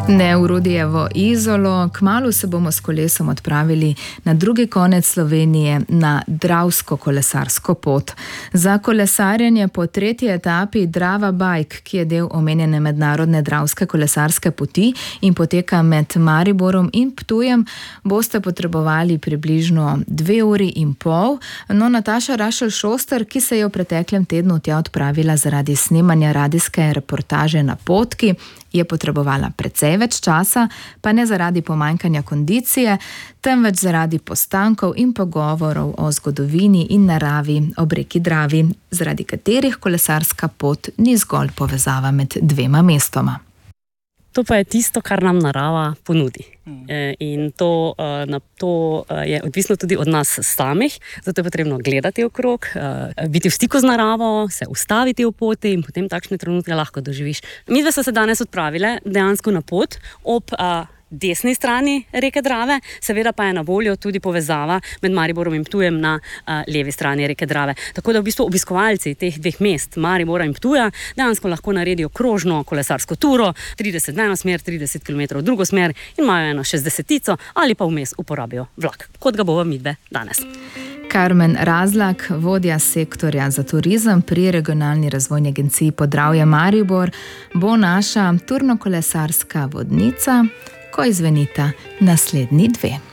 Ne v Rudijevo Izolo, kmalu se bomo s kolesom odpravili na drugi konec Slovenije na Dravsko kolesarsko pot. Za kolesarjenje po tretji etapi Drava Bike, ki je del omenjene mednarodne Dravske kolesarske poti in poteka med Mariborom in Ptujem, boste potrebovali približno 2 uri in pol. No, Nataša Rašelj-Šoster, ki se je v preteklem tednu tja odpravila zaradi snemanja radijske reportaže Na potki, je potrebovala precej več časa, pa ne zaradi pomanjkanja kondicije, temveč zaradi postankov in pogovorov o zgodovini in naravi ob reki Dravi, zaradi katerih kolesarska pot ni zgolj povezava med dvema mestoma. To pa je tisto, kar nam narava ponudi. In to je odvisno tudi od nas samih, zato je potrebno gledati okrog, biti v stiku z naravo, se ustaviti v poti in potem takšne trenutke lahko doživiš. Midve so se danes odpravile dejansko na pot ob desni strani reke Drave, seveda pa je na voljo tudi povezava med Mariborom in Ptujem na levi strani reke Drave. Tako da v bistvu obiskovalci teh dveh mest, Maribora in Ptuja, dejansko lahko naredijo krožno kolesarsko turo, 30 v eno smer, 30 km v drugo smer in imajo eno 60 ali pa vmes uporabijo vlak, kot ga bova midve danes. Karmen Razlak, vodja sektorja za turizem pri Regionalni razvojni agenciji Podravje Maribor, bo naša turnokolesarska vodnica, ko izvenita naslednji dve.